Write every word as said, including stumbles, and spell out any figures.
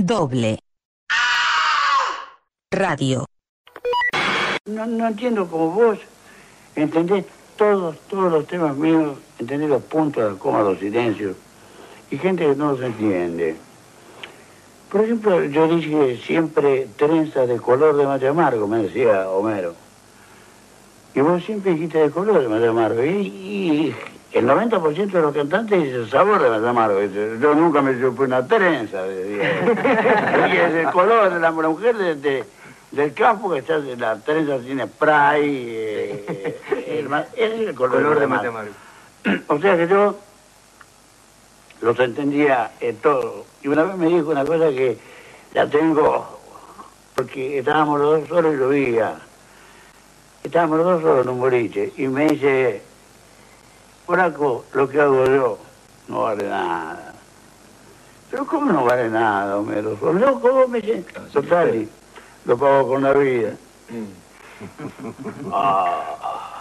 Doble. Radio. No, no entiendo cómo vos entendés todos, todos los temas míos, entendés los puntos, las comas, los silencios, y gente que no los entiende. Por ejemplo, yo dije siempre trenzas de color de mate amargo, me decía Homero. Y vos siempre dijiste de color de mate amargo. Y, y el noventa por ciento de los cantantes dice sabor de mate amargo. Dice, yo nunca me supe una trenza. Decía. Y es el color de la mujer de, de, del campo, que está, la trenza tiene spray. Eh, el, ese es el color, color de mate amargo. O sea que yo los entendía eh, todo. Y una vez me dijo una cosa que la tengo, porque estábamos los dos solos y llovía. Estábamos los dos solos en un boliche. Y me dice, Flaco, lo que hago yo no vale nada. Pero ¿cómo no vale nada, Homero? ¿Sos loco vos? Me dice, total, lo pago con la vida. Ah...